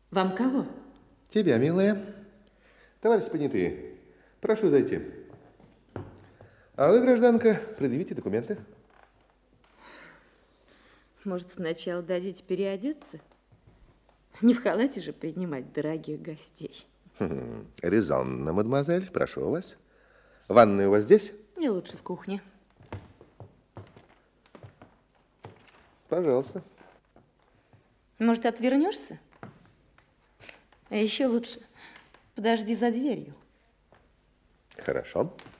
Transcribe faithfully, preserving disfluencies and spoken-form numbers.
Вам кого? Тебя, милая. Товарищ понятые, прошу зайти. А вы, гражданка, предъявите документы. Может, сначала дадите переодеться? Не в халате же принимать дорогих гостей. Хм, резонно, мадемуазель, прошу вас. Ванная у вас здесь? Мне лучше в кухне. Пожалуйста. Может, отвернешься? А еще лучше, подожди за дверью. Хорошо.